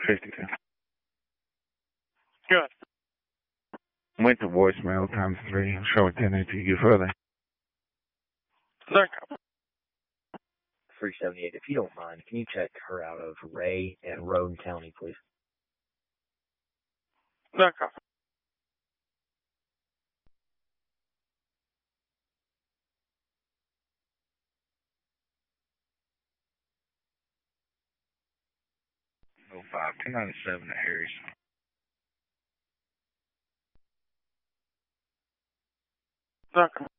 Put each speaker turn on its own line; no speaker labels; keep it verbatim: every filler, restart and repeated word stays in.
fifty-two.
Good.
Went to voicemail times three. I'm sure attending to you further.
There you
three seventy-eight, if you don't mind, can you check her out of Ray and Roane County, please?
go. There you go.
Oh five two ninety seven at Harry's.
There you go.